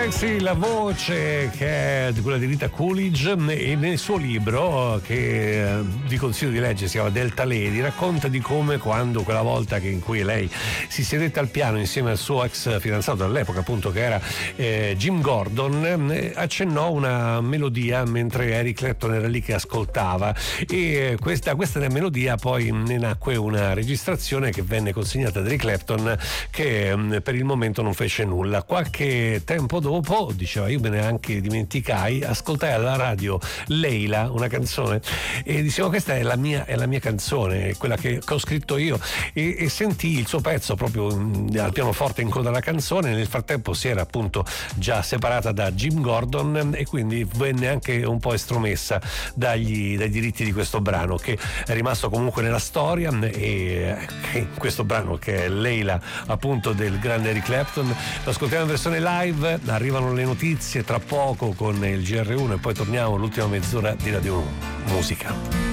Sexy, la voce che è quella di Rita Coolidge, e nel suo libro che vi consiglio di leggere, si chiama Delta Lady, racconta di come quando quella volta in cui lei si sedette al piano insieme al suo ex fidanzato all'epoca, appunto, che era Jim Gordon, accennò una melodia mentre Eric Clapton era lì che ascoltava, e questa melodia poi ne nacque una registrazione che venne consegnata ad Eric Clapton, che per il momento non fece nulla. Qualche tempo dopo, diceva, io me ne anche dimenticai, ascoltai alla radio Leila, una canzone, e dicevo, questa è la mia canzone, quella che ho scritto io, e sentii il suo pezzo proprio al pianoforte in coda alla canzone. Nel frattempo si era appunto già separata da Jim Gordon, e quindi venne anche un po' estromessa dai diritti di questo brano, che è rimasto comunque nella storia, e questo brano, che è Leila, appunto, del grande Eric Clapton, lo ascoltiamo in versione live. Arrivano le notizie tra poco con il GR1 e poi torniamo all'ultima mezz'ora di Radio 1 Musica.